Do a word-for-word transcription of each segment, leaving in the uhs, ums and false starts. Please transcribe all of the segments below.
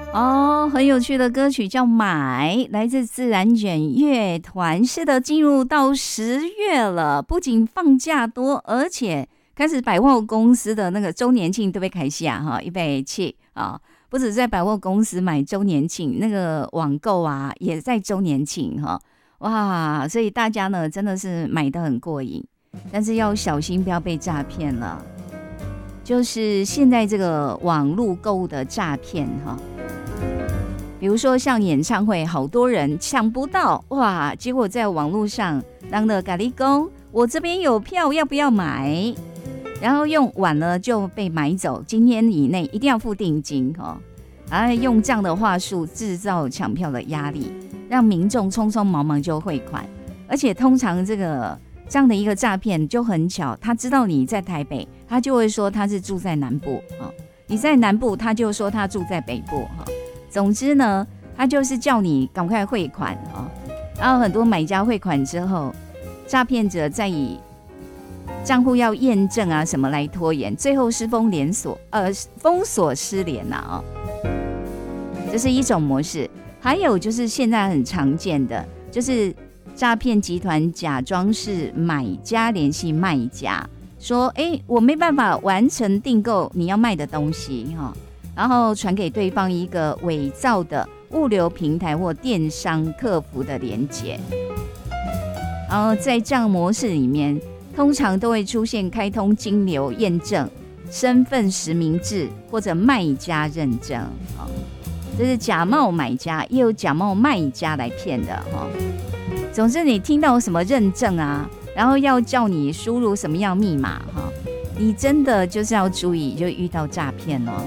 哦，很有趣的歌曲叫《买》，来自自然卷乐团。是的，进入到十月了，不仅放假多，而且开始百货公司的那个周年庆都被开下哈，一倍七啊！不止在百货公司买周年庆，那个网购啊也在周年庆哈，哇！所以大家呢真的是买得很过瘾，但是要小心不要被诈骗了。就是现在这个网络购物的诈骗哈。比如说像演唱会，好多人抢不到哇，结果在网络上当了咖喱工，我这边有票要不要买？然后用晚了就被买走，今天以内一定要付定金哦。然后用这样的话术制造抢票的压力，让民众匆匆忙忙就汇款，而且通常这个这样的一个诈骗就很巧，他知道你在台北，他就会说他是住在南部啊；你在南部，他就说他住在北部哈。总之呢，他就是叫你赶快汇款啊，然后很多买家汇款之后，诈骗者再以账户要验证啊什么来拖延，最后是封连锁呃封锁失联呐啊，这是一种模式。还有就是现在很常见的，就是诈骗集团假装是买家联系卖家，说哎我没办法完成订购你要卖的东西哈。然后传给对方一个伪造的物流平台或电商客服的连结，然后在这样模式里面，通常都会出现开通金流验证、身份实名制或者卖家认证，这是假冒买家，也有假冒卖家来骗的。总之，你听到什么认证啊，然后要叫你输入什么样密码，你真的就是要注意，就遇到诈骗哦。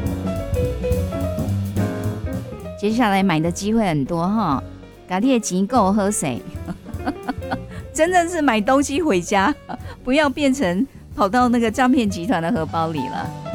接下来买的机会很多哈，把你的钱够喝水，真正是买东西回家，不要变成跑到那个诈骗集团的荷包里了。